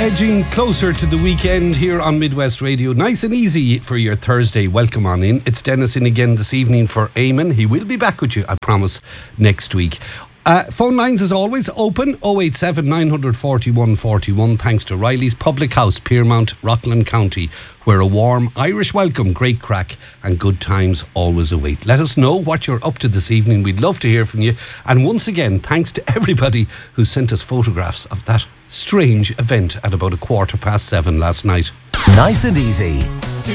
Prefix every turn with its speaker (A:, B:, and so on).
A: Edging closer to the weekend here on Midwest Radio. Nice and easy for your Thursday. Welcome on in. It's Dennis in again this evening for Eamon. He will be back with you, I promise, next week. Phone lines as always open 087 941 41 thanks to Riley's Public House, Piermount, Rockland County, where a warm Irish welcome, great crack and good times always await. Let us know what you're up to this evening. We'd love to hear from you. And once again, thanks to everybody who sent us photographs of that strange event at about 7:15 last night.
B: Nice and easy.
C: To